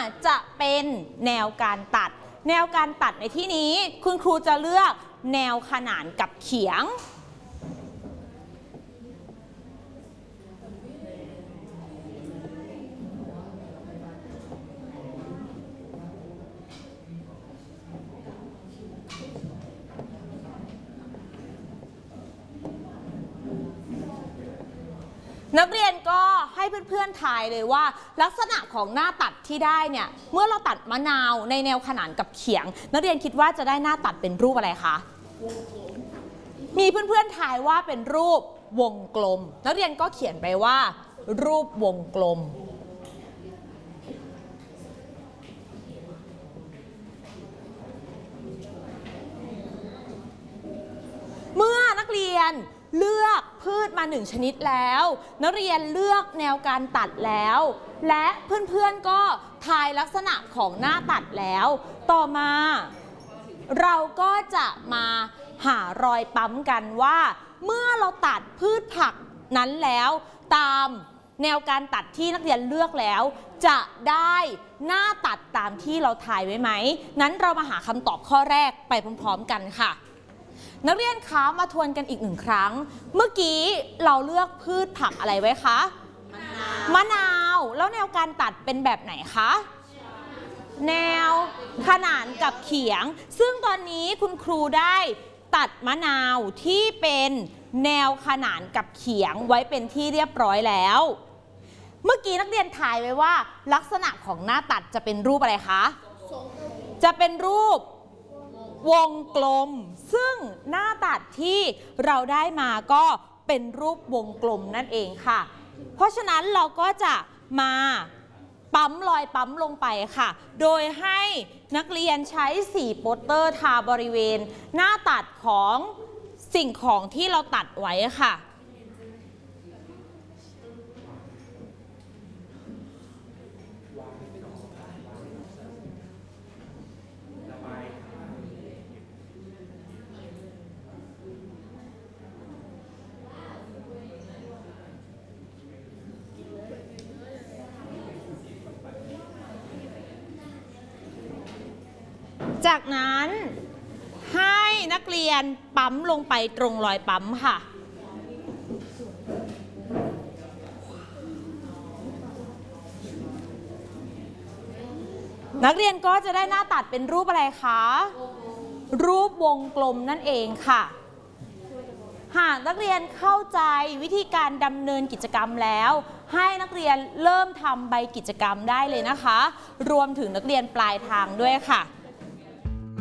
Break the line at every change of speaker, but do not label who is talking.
จะเป็นแนวการตัดแนวการตัดในที่นี้คุณครูจะเลือกแนวขนานกับเขียงนักเรียนก็ให้เพื่อนๆทายเลยว่าลักษณะของหน้าตัดที่ได้เนี่ยเมื่อเราตัดมะนาวในแนวขนานกับเขียงนักเรียนคิดว่าจะได้หน้าตัดเป็นรูปอะไรคะมีเพื่อนๆทายว่าเป็นรูปวงกลมนักเรียนก็เขียนไปว่ารูปวงกลมเมื่อนักเรียนเลือกพืชมา1ชนิดแล้วนักเรียนเลือกแนวการตัดแล้วและเพื่อนๆก็ทายลักษณะของหน้าตัดแล้วต่อมาเราก็จะมาหารอยปั๊มกันว่าเมื่อเราตัดพืชผักนั้นแล้วตามแนวการตัดที่นักเรียนเลือกแล้วจะได้หน้าตัดตามที่เราทายไว้ไหมนั้นเรามาหาคำตอบข้อแรกไปพร้อมๆกันค่ะนักเรียนคะมาทวนกันอีก1ครั้งเมื่อกี้เราเลือกพืชผักอะไรไว้คะมะนาวแล้วแนวการตัดเป็นแบบไหนคะแนวขนานกับเขียงซึ่งตอนนี้คุณครูได้ตัดมะนาวที่เป็นแนวขนานกับเขียงไว้เป็นที่เรียบร้อยแล้วเมื่อกี้นักเรียนทายไว้ว่าลักษณะของหน้าตัดจะเป็นรูปอะไรคะจะเป็นรูปวงกลมซึ่งหน้าตัดที่เราได้มาก็เป็นรูปวงกลมนั่นเองค่ะเพราะฉะนั้นเราก็จะมาปั๊มรอยปั๊มลงไปค่ะโดยให้นักเรียนใช้สีโปสเตอร์ทาบริเวณหน้าตัดของสิ่งของที่เราตัดไว้ค่ะจากนั้นให้นักเรียนปั๊มลงไปตรงรอยปั๊มค่ะนักเรียนก็จะได้หน้าตัดเป็นรูปอะไรคะรูปวงกลมนั่นเองค่ะหากนักเรียนเข้าใจวิธีการดำเนินกิจกรรมแล้วให้นักเรียนเริ่มทำใบกิจกรรมได้เลยนะคะรวมถึงนักเรียนปลายทางด้วยค่ะ